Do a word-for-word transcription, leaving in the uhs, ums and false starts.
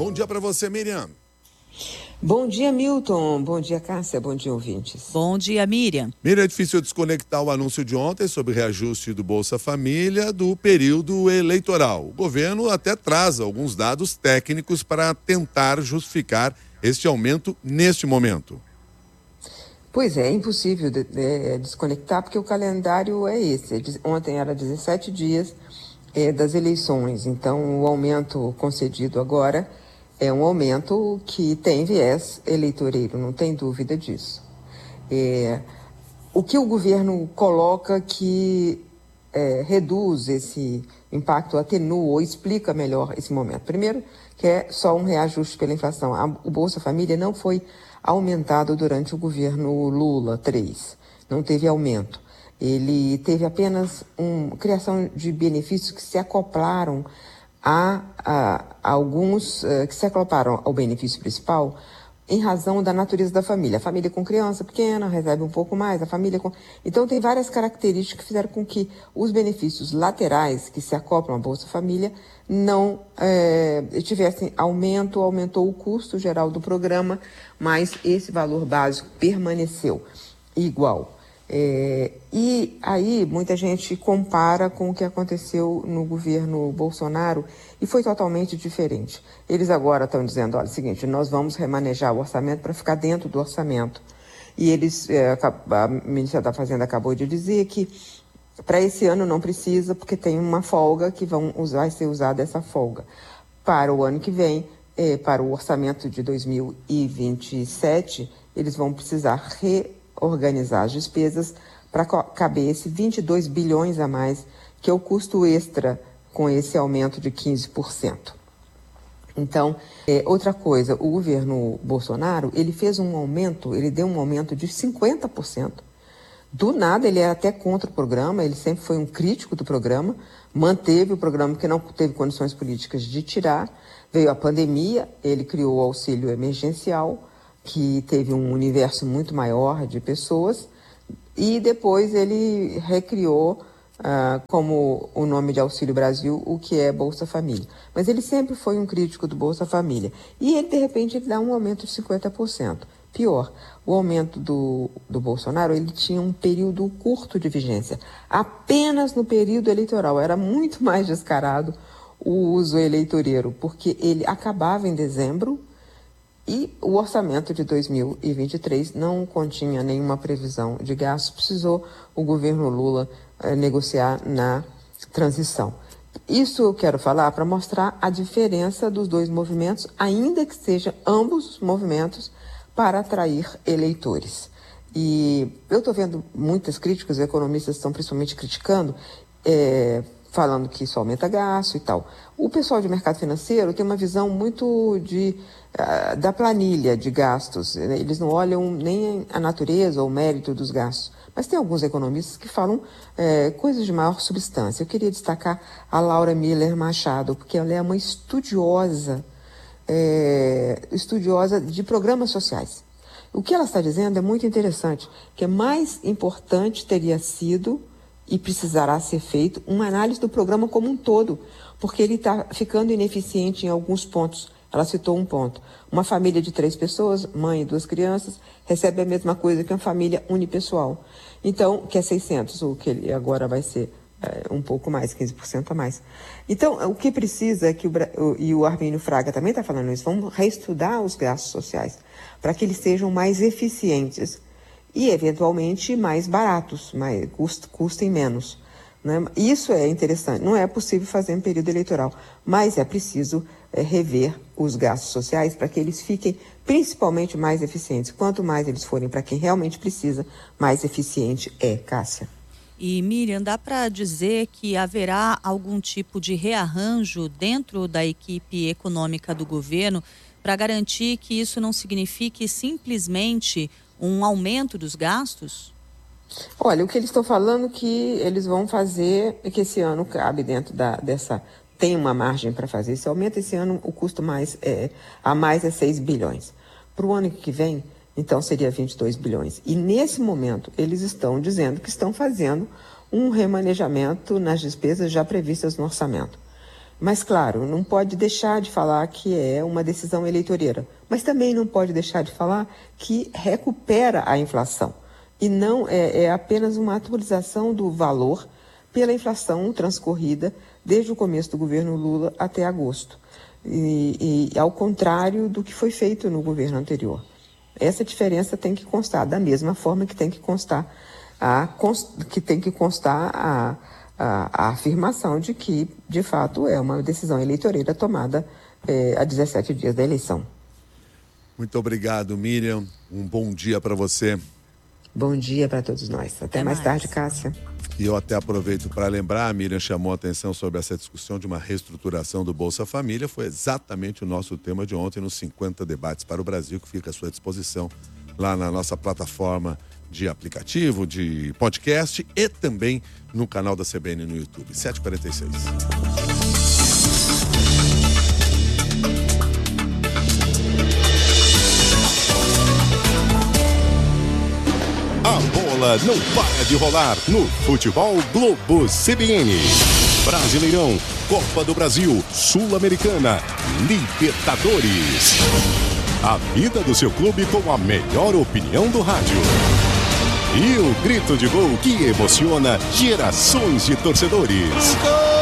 Bom dia para você, Miriam. Bom dia, Milton. Bom dia, Cássia. Bom dia, ouvintes. Bom dia, Miriam. Miriam, é difícil desconectar o anúncio de ontem sobre reajuste do Bolsa Família do período eleitoral. O governo até traz alguns dados técnicos para tentar justificar este aumento neste momento. Pois é, é impossível de, de, desconectar, porque o calendário é esse. Ontem era dezessete dias é, das eleições, então o aumento concedido agora é um aumento que tem viés eleitoreiro, não tem dúvida disso. É, o que o governo coloca que é, reduz esse impacto, atenua ou explica melhor esse momento? Primeiro, que é só um reajuste pela inflação. A, o Bolsa Família não foi aumentado durante o governo Lula três, não teve aumento. Ele teve apenas uma criação de benefícios que se acoplaram Há, há, há alguns uh, que se acoplaram ao benefício principal em razão da natureza da família. A família com criança pequena recebe um pouco mais, a família com... Então tem várias características que fizeram com que os benefícios laterais que se acoplam à Bolsa Família não eh, tivessem aumento, aumentou o custo geral do programa, mas esse valor básico permaneceu igual. É, e aí muita gente compara com o que aconteceu no governo Bolsonaro e foi totalmente diferente. Eles agora estão dizendo, olha, é o seguinte, nós vamos remanejar o orçamento para ficar dentro do orçamento. E eles, é, a ministra da Fazenda acabou de dizer que para esse ano não precisa, porque tem uma folga que vão usar, vai ser usada essa folga. Para o ano que vem, é, para o orçamento de dois mil e vinte e sete, eles vão precisar re organizar as despesas para caber esse vinte e dois bilhões a mais, que é o custo extra com esse aumento de quinze por cento. Então, é, outra coisa, o governo Bolsonaro, ele fez um aumento, ele deu um aumento de cinquenta por cento. Do nada, ele era até contra o programa, ele sempre foi um crítico do programa, manteve o programa porque não teve condições políticas de tirar, veio a pandemia, ele criou o auxílio emergencial, que teve um universo muito maior de pessoas, e depois ele recriou, ah, como o nome de Auxílio Brasil, o que é Bolsa Família. Mas ele sempre foi um crítico do Bolsa Família. E ele, de repente, ele dá um aumento de cinquenta por cento. Pior, o aumento do, do Bolsonaro, ele tinha um período curto de vigência. Apenas no período eleitoral. Era muito mais descarado o uso eleitoreiro, porque ele acabava em dezembro, e o orçamento de dois mil e vinte e três não continha nenhuma previsão de gastos, precisou o governo Lula eh, negociar na transição. Isso eu quero falar para mostrar a diferença dos dois movimentos, ainda que sejam ambos os movimentos para atrair eleitores. E eu estou vendo muitas críticas, os economistas estão principalmente criticando, eh, falando que isso aumenta gasto e tal. O pessoal de mercado financeiro tem uma visão muito de, uh, da planilha de gastos. Eles não olham nem a natureza ou o mérito dos gastos. Mas tem alguns economistas que falam é, coisas de maior substância. Eu queria destacar a Laura Miller Machado, porque ela é uma estudiosa, é, estudiosa de programas sociais. O que ela está dizendo é muito interessante, que é mais importante teria sido e precisará ser feito uma análise do programa como um todo, porque ele está ficando ineficiente em alguns pontos. Ela citou um ponto. Uma família de três pessoas, mãe e duas crianças, recebe a mesma coisa que uma família unipessoal. Então, que é seiscentos, o que ele agora vai ser é, um pouco mais, quinze por cento a mais. Então, o que precisa é que, o, e o Armínio Fraga também está falando isso, vamos reestudar os gastos sociais para que eles sejam mais eficientes e, eventualmente, mais baratos, mais, cust, custem menos. Né? Isso é interessante. Não é possível fazer em período eleitoral, mas é preciso é, rever os gastos sociais para que eles fiquem principalmente mais eficientes. Quanto mais eles forem para quem realmente precisa, mais eficiente é, Cássia. E, Miriam, dá para dizer que haverá algum tipo de rearranjo dentro da equipe econômica do governo para garantir que isso não signifique simplesmente um aumento dos gastos? Olha, o que eles estão falando que eles vão fazer, é que esse ano cabe dentro da, dessa, tem uma margem para fazer esse aumento, esse ano o custo mais é, a mais é seis bilhões. Para o ano que vem, então seria vinte e dois bilhões. E nesse momento eles estão dizendo que estão fazendo um remanejamento nas despesas já previstas no orçamento. Mas, claro, não pode deixar de falar que é uma decisão eleitoreira. Mas também não pode deixar de falar que recupera a inflação. E não é, é apenas uma atualização do valor pela inflação transcorrida desde o começo do governo Lula até agosto. E, e ao contrário do que foi feito no governo anterior. Essa diferença tem que constar, da mesma forma que tem que constar a, que tem que constar a, a, a afirmação de que, de fato, é uma decisão eleitoreira tomada é, a dezessete dias da eleição. Muito obrigado, Miriam. Um bom dia para você. Bom dia para todos nós. Até, Até mais, mais tarde, Cássia. E eu até aproveito para lembrar, a Miriam chamou a atenção sobre essa discussão de uma reestruturação do Bolsa Família. Foi exatamente o nosso tema de ontem nos cinquenta Debates para o Brasil, que fica à sua disposição lá na nossa plataforma de aplicativo, de podcast e também no canal da C B N no YouTube. sete e quarenta e seis. A bola não para de rolar no Futebol Globo C B N. Brasileirão, Copa do Brasil, Sul-Americana, Libertadores. A vida do seu clube com a melhor opinião do rádio. E o grito de gol que emociona gerações de torcedores.